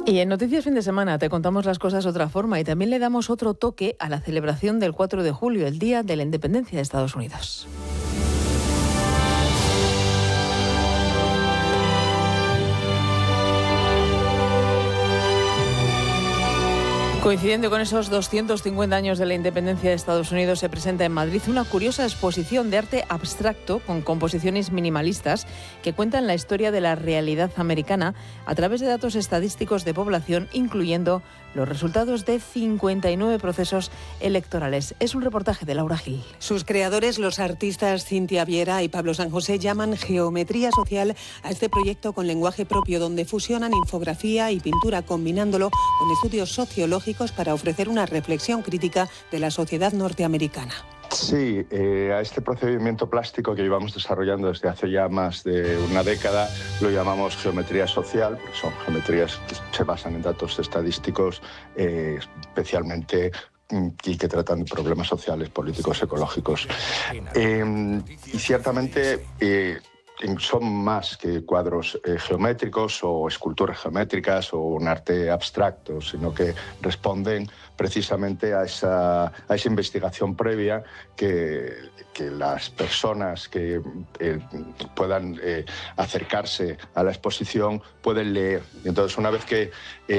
Y en Noticias Fin de Semana te contamos las cosas de otra forma y también le damos otro toque a la celebración del 4 de julio, el Día de la Independencia de Estados Unidos. Coincidiendo con esos 250 años de la independencia de Estados Unidos, se presenta en Madrid una curiosa exposición de arte abstracto con composiciones minimalistas que cuentan la historia de la realidad americana a través de datos estadísticos de población, incluyendo los resultados de 59 procesos electorales. Es un reportaje de Laura Gil. Sus creadores, los artistas Cintia Viera y Pablo San José, llaman geometría social a este proyecto con lenguaje propio, donde fusionan infografía y pintura, combinándolo con estudios sociológicos para ofrecer una reflexión crítica de la sociedad norteamericana. Sí, a este procedimiento plástico que llevamos desarrollando desde hace ya más de una década lo llamamos geometría social, porque son geometrías que se basan en datos estadísticos especialmente y que tratan de problemas sociales, políticos, ecológicos. Y ciertamente son más que cuadros geométricos o esculturas geométricas o un arte abstracto, sino que responden precisamente a esa investigación previa que las personas que puedan acercarse a la exposición pueden leer. Y entonces, una vez que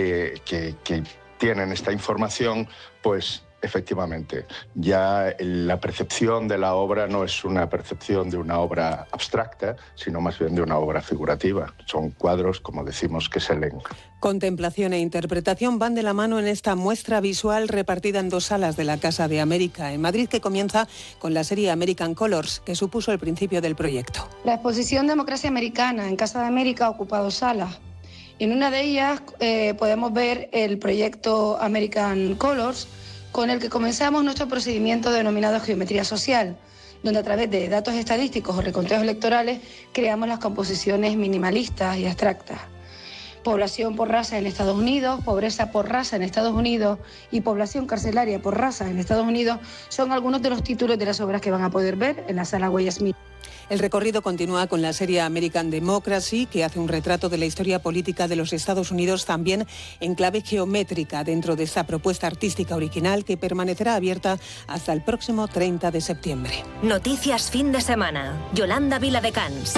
tienen esta información, pues efectivamente, ya la percepción de la obra no es una percepción de una obra abstracta, sino más bien de una obra figurativa. Son cuadros, como decimos, que se leen. Contemplación e interpretación van de la mano en esta muestra visual repartida en 2 salas de la Casa de América en Madrid, que comienza con la serie American Colors, que supuso el principio del proyecto. La exposición Democracia Americana en Casa de América ocupa 2 salas. En una de ellas podemos ver el proyecto American Colors, con el que comenzamos nuestro procedimiento denominado geometría social, donde a través de datos estadísticos o reconteos electorales creamos las composiciones minimalistas y abstractas. Población por raza en Estados Unidos, pobreza por raza en Estados Unidos y población carcelaria por raza en Estados Unidos son algunos de los títulos de las obras que van a poder ver en la sala Way Smith. El recorrido continúa con la serie American Democracy, que hace un retrato de la historia política de los Estados Unidos, también en clave geométrica, dentro de esta propuesta artística original que permanecerá abierta hasta el próximo 30 de septiembre. Noticias Fin de Semana. Yolanda Viladecans.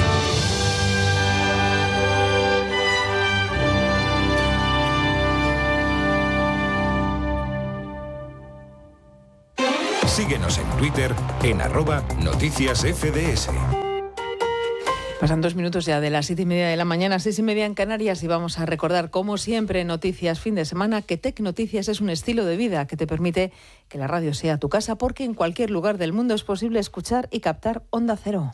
Síguenos en Twitter en @noticiasfds. Pasan 2 minutos ya de las 7:30 de la mañana, 6:30 en Canarias, y vamos a recordar, como siempre, Noticias Fin de Semana, que Tec Noticias es un estilo de vida que te permite que la radio sea tu casa, porque en cualquier lugar del mundo es posible escuchar y captar Onda Cero.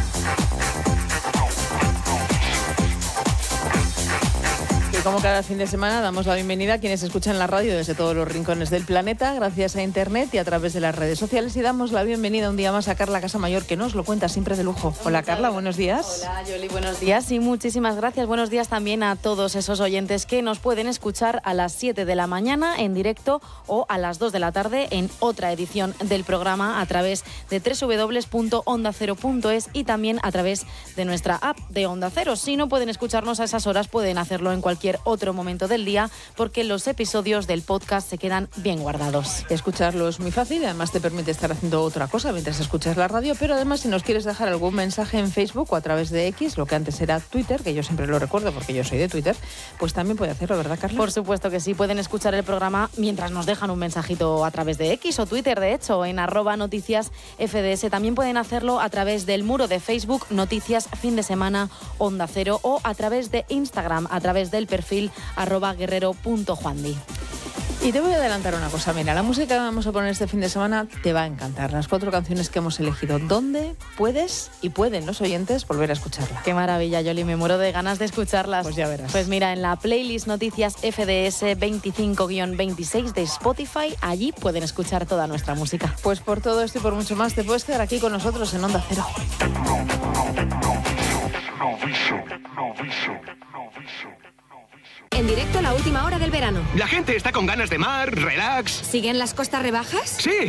Y como cada fin de semana, damos la bienvenida a quienes escuchan la radio desde todos los rincones del planeta, gracias a Internet y a través de las redes sociales. Y damos la bienvenida un día más a Carla Casamayor, que nos lo cuenta siempre de lujo. Hola, Carla, buenos días. Hola, Yoli, buenos días y muchísimas gracias. Buenos días también a todos esos oyentes que nos pueden escuchar a las 7 de la mañana en directo o a las 2 de la tarde en otra edición del programa a través de www.ondacero.es y también a través de nuestra app de Onda Cero. Si no pueden escucharnos a esas horas, pueden hacerlo en cualquier otro momento del día, porque los episodios del podcast se quedan bien guardados. Escucharlo es muy fácil, además te permite estar haciendo otra cosa mientras escuchas la radio, pero además si nos quieres dejar algún mensaje en Facebook o a través de X, lo que antes era Twitter, que yo siempre lo recuerdo porque yo soy de Twitter, pues también puede hacerlo, ¿verdad, Carla? Por supuesto que sí, pueden escuchar el programa mientras nos dejan un mensajito a través de X o Twitter, de hecho, en @noticiasfds. También pueden hacerlo a través del muro de Facebook Noticias Fin de Semana Onda Cero o a través de Instagram, a través del perfil @guerrero.juandi. Y te voy a adelantar una cosa, mira, la música que vamos a poner este fin de semana te va a encantar. Las 4 canciones que hemos elegido, ¿dónde puedes y pueden los oyentes volver a escucharla? Qué maravilla, Yoli, me muero de ganas de escucharlas. Pues ya verás. Pues mira, en la playlist Noticias FDS 25-26 de Spotify, allí pueden escuchar toda nuestra música. Pues por todo esto y por mucho más, te puedes quedar aquí con nosotros en Onda Cero. En directo, la última hora del verano. La gente está con ganas de mar, relax. ¿Siguen las costas rebajas? Sí.